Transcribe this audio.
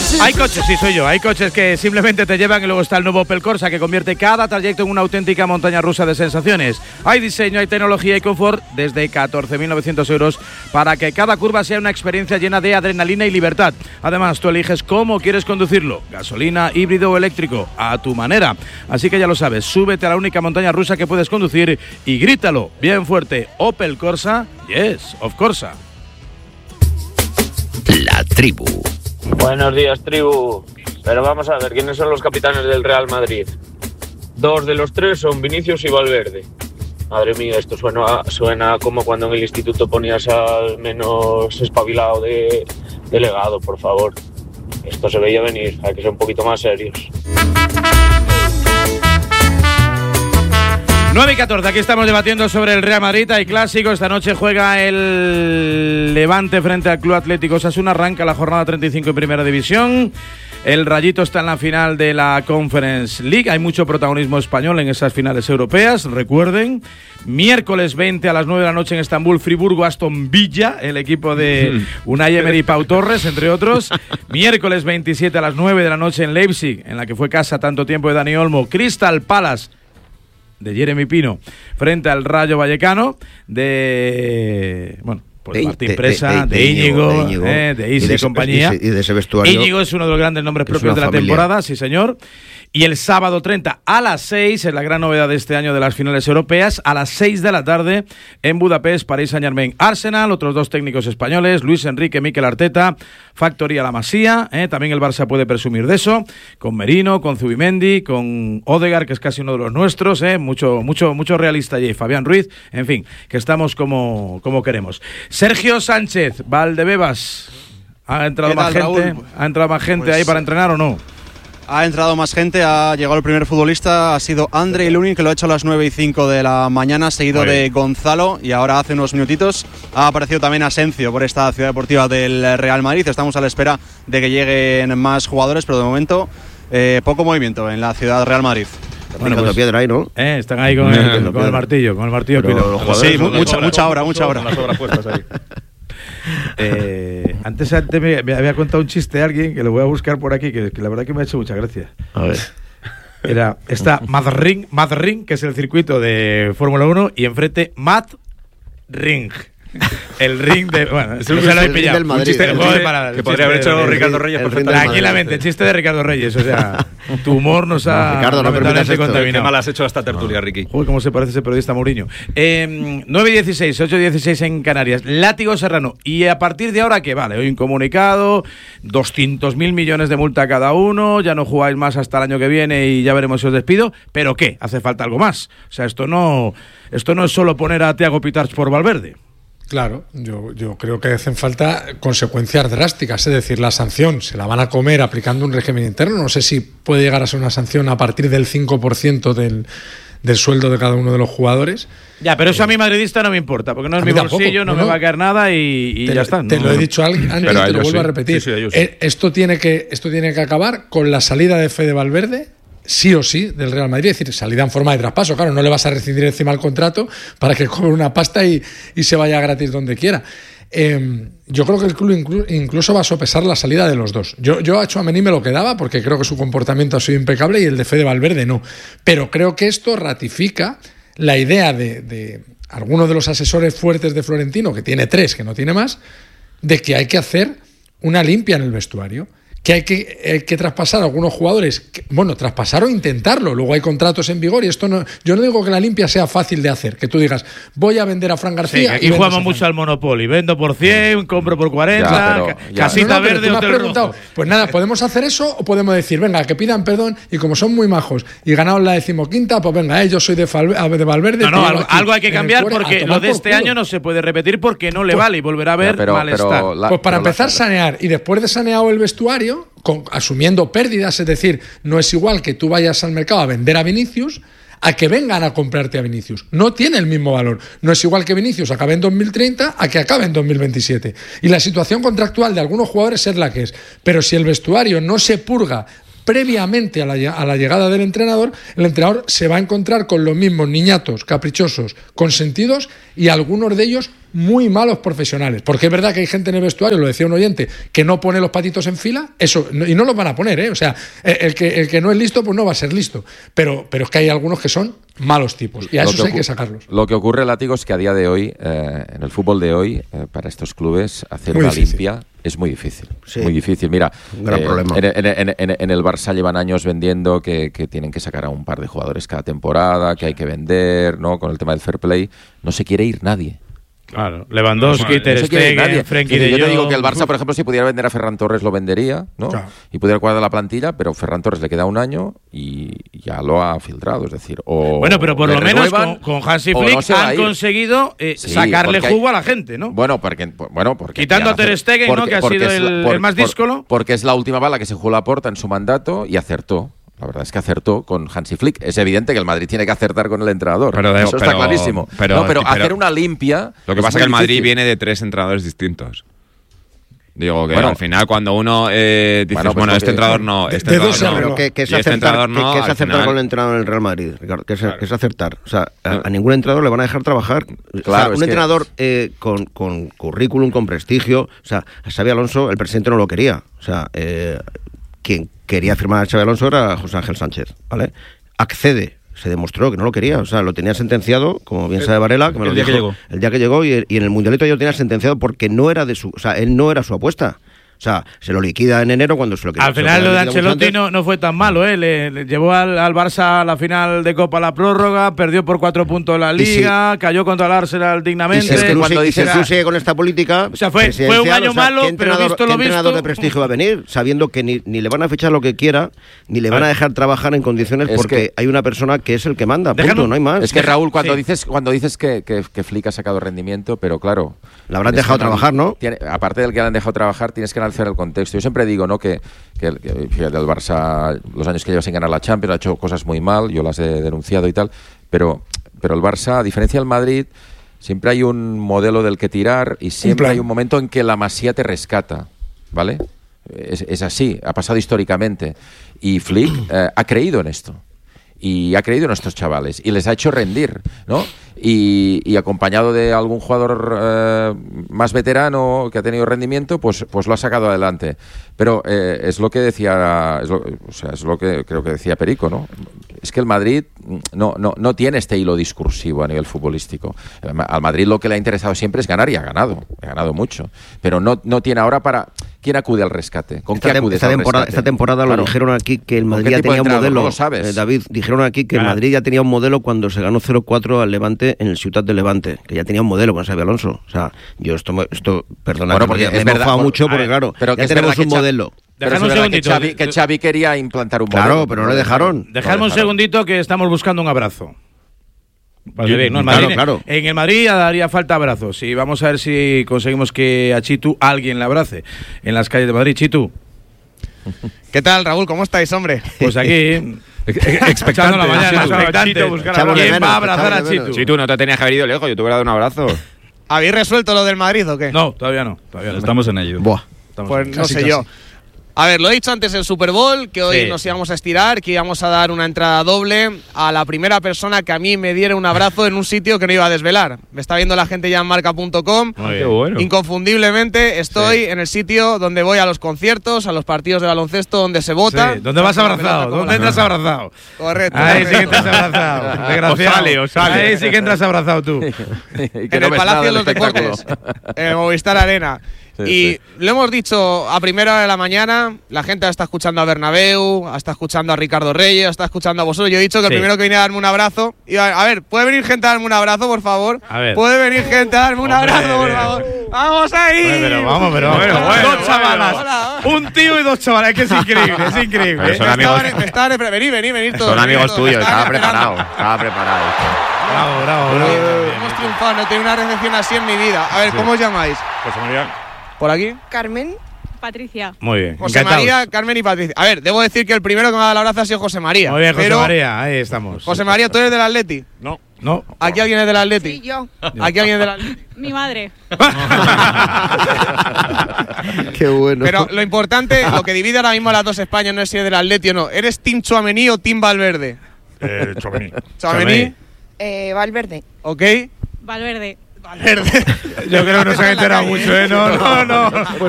Hay coches, sí, soy yo. Hay coches que simplemente te llevan y luego está el nuevo Opel Corsa que convierte cada trayecto en una auténtica montaña rusa de sensaciones. Hay diseño, hay tecnología y confort desde 14.900 euros para que cada curva sea una experiencia llena de adrenalina y libertad. Además, tú eliges cómo quieres conducirlo. Gasolina, híbrido o eléctrico, a tu manera. Así que ya lo sabes, súbete a la única montaña rusa que puedes conducir y grítalo bien fuerte. Opel Corsa, yes, of Corsa. La tribu. Buenos días, tribu. Pero vamos a ver, ¿quiénes son los capitanes del Real Madrid? 2 de los 3 son Vinicius y Valverde. Madre mía, esto suena como cuando en el instituto ponías al menos espabilado de delegado, por favor. Esto se veía venir, hay que ser un poquito más serios. 9 y 14, aquí estamos debatiendo sobre el Real Madrid. Hay clásico, esta noche juega el Levante frente al Club Atlético Osasuna. Arranca la jornada 35 en Primera División. El Rayito está en la final de la Conference League. Hay mucho protagonismo español en esas finales europeas, recuerden. Miércoles 20 a las 9 de la noche en Estambul, Friburgo, Aston Villa, el equipo de Unai Emery y Pau Torres, entre otros. Miércoles 27 a las 9 de la noche en Leipzig, en la que fue casa tanto tiempo de Dani Olmo, Crystal Palace de Jeremy Pino frente al Rayo Vallecano de Martín Presa, de Íñigo, de Isi y compañía. Y de ese vestuario. Íñigo es uno de los grandes nombres propios de la temporada, sí señor. Y el sábado 30 a las 6, es la gran novedad de este año de las finales europeas, a las 6 de la tarde en Budapest, Paris Saint-Germain, Arsenal, otros 2 técnicos españoles, Luis Enrique, Mikel Arteta, Factoría La Masía, también el Barça puede presumir de eso, con Merino, con Zubimendi, con Odegaard, que es casi uno de los nuestros, mucho realista allí, Fabián Ruiz, en fin, que estamos como queremos. Sergio Sánchez, Valdebebas, ¿ha entrado más gente? Raúl? ¿Ha entrado más gente ahí para entrenar o no? Ha entrado más gente, ha llegado el primer futbolista, ha sido Andrei Lunin, que lo ha hecho a las 9:05 de la mañana, seguido de Gonzalo, y ahora hace unos minutitos ha aparecido también Asencio por esta ciudad deportiva del Real Madrid. Estamos a la espera de que lleguen más jugadores, pero de momento poco movimiento en la ciudad Real Madrid. Bueno, pues, piedra ahí, ¿no? Están ahí con el martillo, Pino. Sí, mucha hora. Las obras puestas ahí. Antes me había contado un chiste a alguien que lo voy a buscar por aquí, que la verdad que me ha hecho mucha gracia. A ver. Está Madrid, que es el circuito de Fórmula 1, y enfrente Mad Ring. El ring de... Bueno, se lo he pillado. Del Madrid, que podría haber hecho Ricardo Reyes perfectamente. Tranquilamente, el chiste de Ricardo Reyes. O sea, tu humor nos ha... Ricardo, no permitas esto. Contaminado. Qué mal has hecho esta tertulia, Ricky. Joder, cómo se parece ese periodista Mourinho. 9:16, 8:16 en Canarias. Látigo Serrano. Y a partir de ahora, ¿qué? Vale, hoy un comunicado, 200.000 millones de multa cada uno, ya no jugáis más hasta el año que viene y ya veremos si os despido. ¿Pero qué? Hace falta algo más. O sea, esto no es solo poner a Thiago Pitarch por Valverde. Claro, yo creo que hacen falta consecuencias drásticas, es decir, la sanción se la van a comer aplicando un régimen interno. No sé si puede llegar a ser una sanción a partir del 5% del sueldo de cada uno de los jugadores. Ya, pero eso a mí madridista no me importa, porque no es mi bolsillo, no me va a caer nada y ya está. Te lo he dicho antes, te lo vuelvo a repetir. Sí, esto tiene que acabar con la salida de Fede Valverde, sí o sí, del Real Madrid, es decir, salida en forma de traspaso. Claro, no le vas a rescindir encima el contrato para que cobre una pasta y se vaya gratis donde quiera. Yo creo que el club incluso va a sopesar la salida de los dos. Yo a Tchouaméni me lo quedaba porque creo que su comportamiento ha sido impecable y el de Fede Valverde no. Pero creo que esto ratifica la idea de algunos de los asesores fuertes de Florentino, que tiene 3, que no tiene más, de que hay que hacer una limpia en el vestuario. Que hay que traspasar a algunos jugadores, traspasar o intentarlo, luego hay contratos en vigor y esto no, yo no digo que la limpia sea fácil de hacer, que tú digas, voy a vender a Fran García. Sí, aquí jugamos mucho al Monopoly, vendo por 100, compro por 40, casita verde, hotel rojo. Pues nada, ¿podemos hacer eso o podemos decir, venga, que pidan perdón y como son muy majos y ganaron la 15ª, pues venga, yo soy de Valverde. No, algo hay que cambiar porque lo de este año no se puede repetir porque no le vale y volverá a haber malestar. Pues para empezar sanear y después de saneado el vestuario, asumiendo pérdidas, es decir, no es igual que tú vayas al mercado a vender a Vinicius a que vengan a comprarte a Vinicius. No tiene el mismo valor. No es igual que Vinicius acabe en 2030 a que acabe en 2027. Y la situación contractual de algunos jugadores es la que es. Pero si el vestuario no se purga previamente a la llegada del entrenador, el entrenador se va a encontrar con los mismos niñatos, caprichosos, consentidos y algunos de ellos muy malos profesionales. Porque es verdad que hay gente en el vestuario, lo decía un oyente, que no pone los patitos en fila, eso, y no los van a poner, ¿eh? O sea, el que no es listo, pues no va a ser listo. Pero es que hay algunos que son malos tipos y a esos hay que sacarlos. Lo que ocurre, Látigo, es que a día de hoy, en el fútbol de hoy, para estos clubes, hacer muy una difícil. limpia es muy difícil. Sí. Muy difícil. Mira, Un gran problema. En el Barça llevan años vendiendo que tienen que sacar a un par de jugadores cada temporada, que hay que vender, ¿no? Con el tema del fair play. No se quiere ir nadie. Claro, Lewandowski, Ter Stegen, Frenkie de Jong. Yo te digo que el Barça, por ejemplo, si pudiera vender a Ferran Torres lo vendería, ¿no? Claro. Y pudiera cuadrar la plantilla, pero Ferran Torres le queda un año y ya lo ha filtrado, es decir, Bueno, pero por le lo menos renuevan, con Hansi o Flick no se va a han ir. conseguido Sí, sacarle porque jugo a la gente, ¿no? Bueno, porque Quitando a Ter Stegen, ¿no? Que ha sido el más díscolo. Porque es la última bala que se jugó Laporta en su mandato y acertó. La verdad es que acertó con Hansi Flick. Es evidente que el Madrid tiene que acertar con el entrenador. Eso está clarísimo. Pero hacer una limpia. Lo que pasa es que el Madrid viene de 3 entrenadores distintos. Digo que al final cuando uno dices, este entrenador no, este entrenador no. Pero que es y este acertar, entrenador no, que es al acertar final- con el entrenador en el Real Madrid, Ricardo, que es acertar. O sea, a ningún entrenador le van a dejar trabajar. Claro, un entrenador con currículum, con prestigio. O sea, a Xabi Alonso el presidente no lo quería. O sea, quien quería firmar a Xabi Alonso era José Ángel Sánchez, ¿vale? Accede. Se demostró que no lo quería, o sea, lo tenía sentenciado, como bien sabe Varela, que me lo dijo el día que llegó, y en el Mundialito ya lo tenía sentenciado porque no era o sea, él no era su apuesta. O sea, se lo liquida en enero cuando se lo quería. Al final lo de Ancelotti no fue tan malo, ¿eh? Le llevó al Barça a la final de Copa la prórroga, perdió por 4 puntos la Liga, cayó contra el Arsenal dignamente. Y si tú sigue con esta política, o sea, fue un año malo, pero visto lo ¿qué entrenador visto de prestigio va a venir? Sabiendo que ni le van a fichar lo que quiera, ni le van a dejar trabajar en condiciones porque hay una persona que es el que manda, punto, no hay más. Es que Raúl, cuando dices que Flick ha sacado rendimiento, pero claro... La habrán dejado trabajar, ¿no? Aparte del que le han dejado trabajar, tienes que analizar el contexto. Yo siempre digo, ¿no? que fíjate, el Barça, los años que lleva sin ganar la Champions, ha hecho cosas muy mal, yo las he denunciado y tal, pero el Barça, a diferencia del Madrid, siempre hay un modelo del que tirar y siempre hay un momento en que la Masía te rescata, ¿vale? Es así, ha pasado históricamente. Y Flick ha creído en esto. Y ha creído en estos chavales y les ha hecho rendir, ¿no? Y acompañado de algún jugador más veterano que ha tenido rendimiento, pues lo ha sacado adelante. Pero es lo que decía, es lo que creo que decía Perico, ¿no? Es que el Madrid no tiene este hilo discursivo a nivel futbolístico. Al Madrid lo que le ha interesado siempre es ganar y ha ganado mucho. Pero no tiene ahora para... ¿Quién acude al rescate? ¿Con qué acudes al rescate? Esta temporada Claro. lo dijeron aquí que el Madrid qué ya tipo de tenía un entrenador? modelo. No lo sabes. David, dijeron aquí que el Madrid ya tenía un modelo cuando se ganó 0-4 al Levante en el Ciutat del Levante, que ya tenía un modelo con Xabi Alonso. O sea, yo esto perdona, Bueno, porque me es he verdad, mofado mucho, a ver, porque claro, pero ya que es tenemos verdad un que modelo. Dejadme un Pero es verdad segundito. que Xavi quería implantar un modelo. Claro, pero no le dejaron. Dejadme un segundito que estamos buscando un abrazo. Vale, bien, ¿no? Claro. En el Madrid ya daría falta abrazos y vamos a ver si conseguimos que a Chitu alguien le abrace en las calles de Madrid. Chitu, ¿Qué tal, Raúl? ¿Cómo estáis, hombre? pues aquí expectando la mañana, expectante. ¿Quién va a abrazar a Chitu? Si tú no te tenías que haber ido lejos, yo te hubiera dado un abrazo. ¿Habéis resuelto lo del Madrid o qué? No, todavía no. Estamos en ello. Buah. Pues no sé yo. A ver, lo he dicho antes del Super Bowl, que hoy nos íbamos a estirar, que íbamos a dar una entrada doble a la primera persona que a mí me diera un abrazo en un sitio que no iba a desvelar. Me está viendo la gente ya en marca.com. Qué bueno. Inconfundiblemente estoy en el sitio donde voy a los conciertos, a los partidos de baloncesto, donde se vota. Sí, ¿dónde vas abrazado? ¿Dónde entras abrazado? Correcto. Ahí sí que entras abrazado. Desgraciado. Osale. Ahí sí que entras abrazado tú. En el Palacio de los Deportes, en el Movistar Arena. Y lo hemos dicho a primera hora de la mañana, la gente está escuchando a Bernabéu, está escuchando a Ricardo Reyes, está escuchando a vosotros. Yo he dicho que el primero que viene a darme un abrazo, y a ver, ¿puede venir gente a darme un abrazo, por favor? A ver. ¿Puede venir gente a darme un abrazo, por favor? ¡Vamos ahí! Pero vamos. Dos chavalas. Un tío y dos chavalas. Es que es increíble, es increíble. Pero son amigos. Venid todos. Son amigos todos. tuyos, Estaban estaba esperando. preparado. Bravo. Hemos triunfado, no he tenido una recepción así en mi vida. A ver, ¿cómo os llamáis? José María. ¿Por aquí? Carmen, Patricia. Muy bien. José encantados. María, Carmen y Patricia. A ver, debo decir que el primero que me ha dado el abrazo ha sido José María. Muy bien, José pero, María, ahí estamos. José María, ¿tú eres del Atleti? No. No. ¿Aquí alguien es del Atleti? Sí, yo. ¿Aquí alguien es del Atleti? Mi madre. Qué bueno. Pero lo importante, lo que divide ahora mismo a las dos Españas no es si es del Atleti o no. ¿Eres Team Tchouaméni o Team Valverde? Tchouaméni. ¿Tchouaméni? Valverde. ¿Ok? Valverde. Valverde. Yo creo que no se han enterado mucho, ¿eh? No.